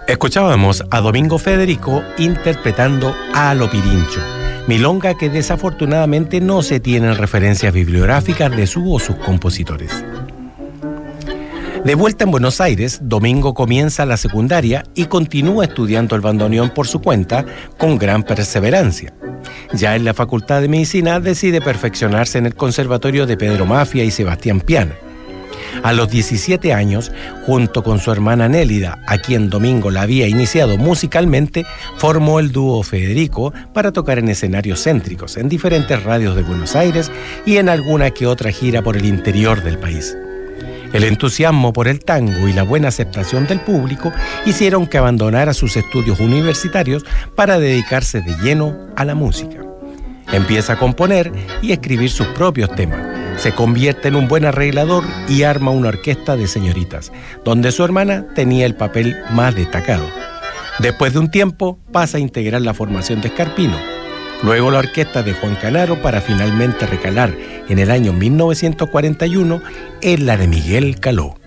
Escuchábamos a Domingo Federico interpretando a Lo Pirincho, milonga que desafortunadamente no se tienen referencias bibliográficas de su o sus compositores. De vuelta en Buenos Aires, Domingo comienza la secundaria y continúa estudiando el bandoneón por su cuenta con gran perseverancia. Ya en la Facultad de Medicina decide perfeccionarse en el Conservatorio de Pedro Mafia y Sebastián Piana. A los 17 años, junto con su hermana Nélida, a quien Domingo la había iniciado musicalmente, formó el dúo Federico para tocar en escenarios céntricos, en diferentes radios de Buenos Aires y en alguna que otra gira por el interior del país. El entusiasmo por el tango y la buena aceptación del público hicieron que abandonara sus estudios universitarios para dedicarse de lleno a la música. Empieza a componer y escribir sus propios temas. Se convierte en un buen arreglador y arma una orquesta de señoritas, donde su hermana tenía el papel más destacado. Después de un tiempo pasa a integrar la formación de Escarpino, luego la orquesta de Juan Canaro para finalmente recalar en el año 1941 en la de Miguel Caló.